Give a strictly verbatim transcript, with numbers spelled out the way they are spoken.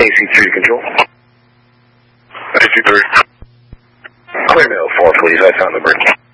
A C three to control. A C three. Clear mail four, please. I found the break.